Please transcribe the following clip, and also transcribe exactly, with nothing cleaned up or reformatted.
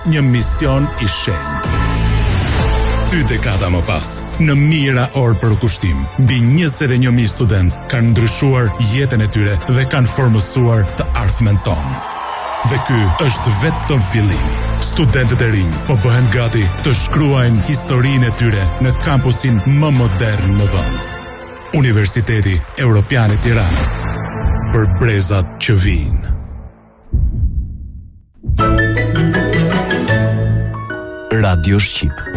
një mision i shenjtë. Dy dekada më pas, në mijëra orë për kushtim, mbi njëzet e një mijë student kanë ndryshuar jetën e tyre dhe kanë formësuar të ardhmen tonë. Dhe ky është vetëm fillimi. Studentët e rinj po bëhen gati të shkruajnë historinë e tyre në kampusin më modern në vend. Universiteti Evropian i Tiranës. Për brezat që vijnë. Radio Shqip.